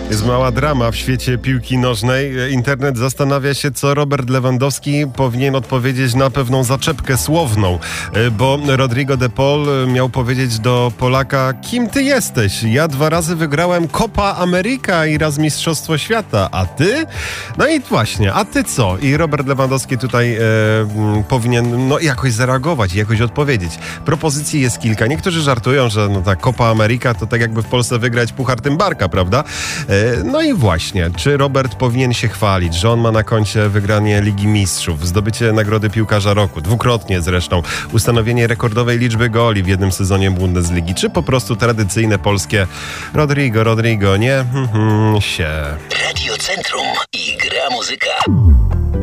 Jest mała drama w świecie piłki nożnej. Internet zastanawia się, co Robert Lewandowski powinien odpowiedzieć na pewną zaczepkę słowną, bo Rodrigo de Paul miał powiedzieć do Polaka: kim ty jesteś? Ja 2 razy wygrałem Copa America i raz Mistrzostwo Świata, a ty? No i właśnie, a ty co? I Robert Lewandowski tutaj powinien jakoś zareagować i jakoś odpowiedzieć. Propozycji jest kilka. Niektórzy żartują, że ta Copa America to tak jakby w Polsce wygrać Puchar Tymbarka, prawda? No i właśnie, czy Robert powinien się chwalić, że on ma na koncie wygranie Ligi Mistrzów, zdobycie Nagrody Piłkarza Roku, 2-krotnie zresztą, ustanowienie rekordowej liczby goli w jednym sezonie Bundesligi, czy po prostu tradycyjne polskie Rodrigo, nie? Radio Centrum i gra muzyka.